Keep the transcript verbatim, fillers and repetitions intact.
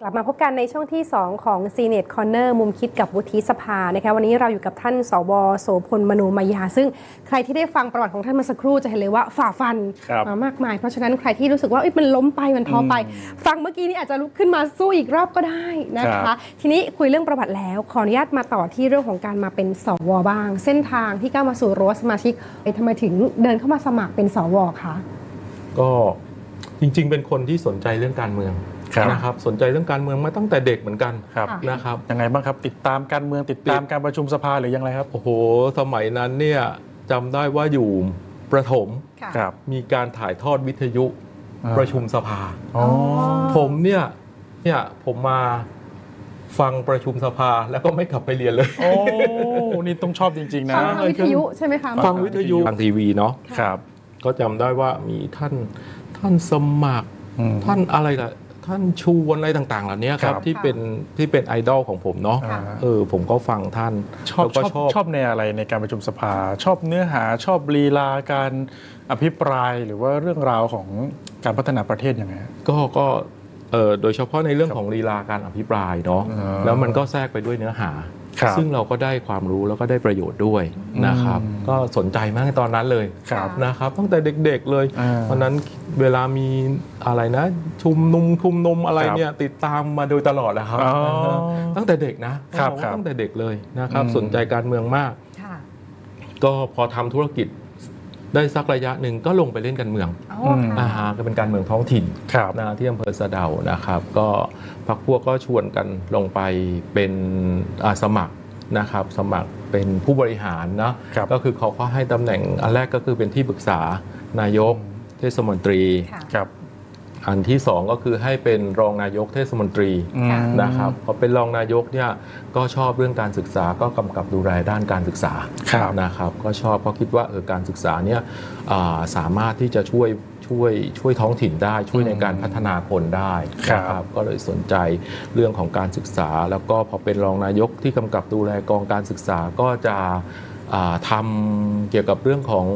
กลับมาพบกันในช่วงที่สองของ Senate Corner มุมคิดกับวุฒิสภานะคะวันนี้เราอยู่กับท่านสวโสพลมนูมายาซึ่งใครที่ได้ฟังประวัติของท่านเมื่อสักครู่จะเห็นเลยว่าฝ่าฟันมามากมายเพราะฉะนั้นใครที่รู้สึกว่ามันล้มไปมันท้อไปฟังเมื่อกี้นี้อาจจะลุกขึ้นมาสู้อีกรอบก็ได้นะคะทีนี้คุยเรื่องประวัติแล้วขออนุญาตมาต่อที่เรื่องของการมาเป็นสวบ้างเส้นทางที่ก้าวมาสู่รั้วสมาชิกทำไมถึงเดินเข้ามาสมัครเป็นสวคะก็จริงๆเป็นคนที่สนใจเรื่องการเมืองนะครับสนใจเรื่องการเมืองมาตั้งแต่เด็กเหมือนกันนะครับยังไงบ้างครับติดตามการเมืองติดตามการประชุมสภาหรือยังไงครับโอ้โหสมัยนั้นเนี่ยจำได้ว่าอยู่ประถมมีการถ่ายทอดวิทยุประชุมสภาผมเนี่ยเนี่ยผมมาฟังประชุมสภาแล้วก็ไม่กลับไปเรียนเลยโอ้นี่ต้องชอบจริงๆนะฟังวิทยุใช่ไหมคะฟังวิทยุทางทีวีเนาะครับก็จำได้ว่ามีท่านท่านสมัครท่านอะไรล่ะท่านชวนอะไรต่างๆเหล่านี้ครับที่เป็นที่เป็นไอดอลของผมเนาะเออผมก็ฟังท่านชอบชอบชอบในอะไรในการประชุมสภาชอบเนื้อหาชอบลีลาการอภิปรายหรือว่าเรื่องราวของการพัฒนาประเทศยังไงก็ก็เออโดยเฉพาะในเรื่องของลีลาการอภิปรายเนาะแล้วมันก็แทรกไปด้วยเนื้อหาซึ่งเราก็ได้ความรู้แล้วก็ได้ประโยชน์ด้วยนะครับก็สนใจมากในตอนนั้นเลยนะครับตั้งแต่เด็กๆเลยเพราะนั้นเวลามีอะไรนะชุมนุมชุมนุมอะไรเนี่ยติดตามมาโดยตลอดแหละครับตั้งแต่เด็กนะตั้งแต่เด็กเลยนะครับสนใจการเมืองมากก็พอทำธุรกิจได้สักระยะหนึ่งก็ลงไปเล่นการเมืองอาหารก็เป็นการเมืองท้องถิ่นนะที่อำเภอสะเดานะครับก็พรรคพวกก็ชวนกันลงไปเป็นสมัครนะครับสมัครเป็นผู้บริหารนะก็คือเขาก็ให้ตำแหน่งอันแรกก็คือเป็นที่ปรึกษานายกเทศมนตรีครับอันที่สองก็คือให้เป็นรองนายกเทศมนตรีนะครับพอเป็นรองนายกเนี่ยก็ชอบเรื่องการศึกษาก็กำกับดูแลด้านการศึกษานะครับก็ชอบเพราะคิดว่าเออการศึกษาเนี่ยสามารถที่จะช่วยช่วยช่วยท้องถิ่นได้ช่วยในการพัฒนาคนได้นะครับก็เลยสนใจเรื่องของการศึกษาแล้วก็พอเป็นรองนายกที่กำกับดูแลกองการศึกษาก็จะทำเกี่ยวกับเรื่องของ